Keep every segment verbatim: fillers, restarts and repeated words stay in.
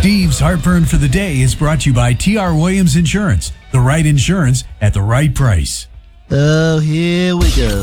Steve's Heartburn for the Day is brought to you by T R. Williams Insurance. The right insurance at the right price. Oh, here we go.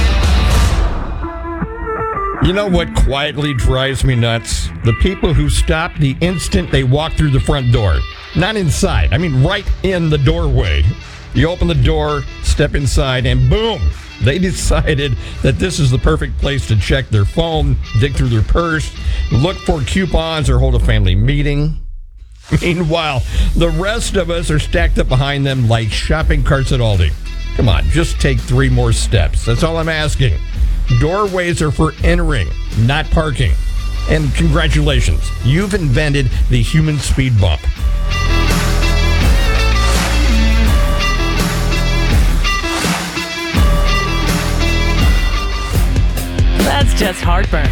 You know what quietly drives me nuts? The people who stop the instant they walk through the front door. Not inside. I mean, right in the doorway. You open the door, step inside, and boom, they decided that this is the perfect place to check their phone, dig through their purse, look for coupons, or hold a family meeting. Meanwhile, the rest of us are stacked up behind them like shopping carts at Aldi. Come on, just take three more steps. That's all I'm asking. Doorways are for entering, not parking. And congratulations, you've invented the human speed bump. That's just heartburn.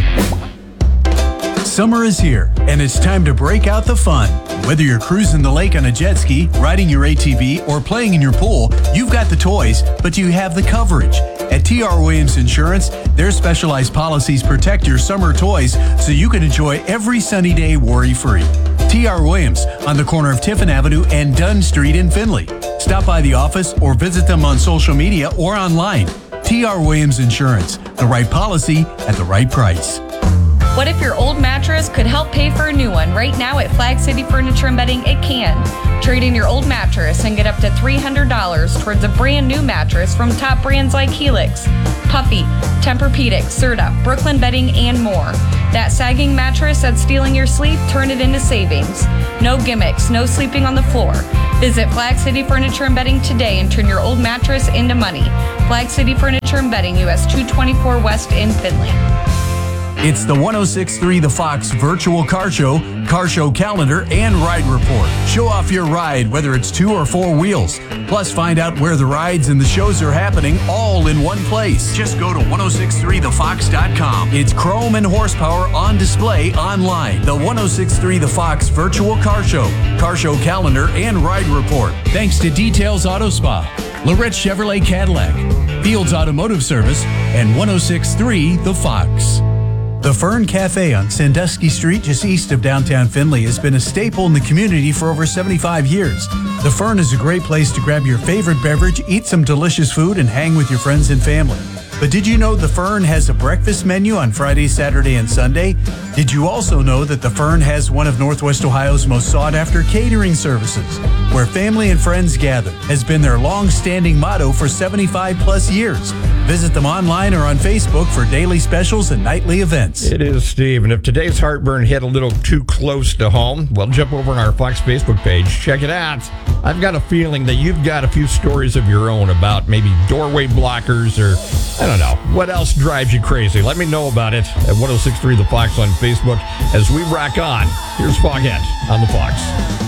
Summer is here, and it's time to break out the fun. Whether you're cruising the lake on a jet ski, riding your A T V, or playing in your pool, you've got the toys, but you have the coverage. At T R. Williams Insurance, their specialized policies protect your summer toys so you can enjoy every sunny day worry-free. T R. Williams on the corner of Tiffin Avenue and Dunn Street in Findlay. Stop by the office or visit them on social media or online. T R. Williams Insurance, the right policy at the right price. What if your old mattress could help pay for a new one? Right now at Flag City Furniture and Bedding, it can. Trade in your old mattress and get up to three hundred dollars towards a brand new mattress from top brands like Helix, Puffy, Tempur-Pedic, Serta, Brooklyn Bedding, and more. That sagging mattress that's stealing your sleep, turn it into savings. No gimmicks, no sleeping on the floor. Visit Flag City Furniture and Bedding today and turn your old mattress into money. Flag City Furniture and Bedding, U S two twenty-four West in Findlay. It's the one oh six point three The Fox Virtual Car Show, Car Show Calendar, and Ride Report. Show off your ride, whether it's two or four wheels. Plus, find out where the rides and the shows are happening all in one place. Just go to ten sixty-three the fox dot com. It's chrome and horsepower on display online. The ten sixty-three The Fox Virtual Car Show, Car Show Calendar, and Ride Report. Thanks to Details Auto Spa, Lorette Chevrolet Cadillac, Fields Automotive Service, and ten sixty-three The Fox. The Fern Cafe on Sandusky Street, just east of downtown Findlay, has been a staple in the community for over seventy-five years. The Fern is a great place to grab your favorite beverage, eat some delicious food, and hang with your friends and family. But did you know the Fern has a breakfast menu on Friday, Saturday, and Sunday? Did you also know that the Fern has one of Northwest Ohio's most sought-after catering services, where family and friends gather, has been their long-standing motto for seventy-five plus years. Visit them online or on Facebook for daily specials and nightly events. It is Steve, and if today's heartburn hit a little too close to home, well, jump over on our Fox Facebook page. Check it out. I've got a feeling that you've got a few stories of your own about maybe doorway blockers or, I don't know, what else drives you crazy. Let me know about it at ten sixty-three The Fox on Facebook as we rock on. Here's Foghat on The Fox.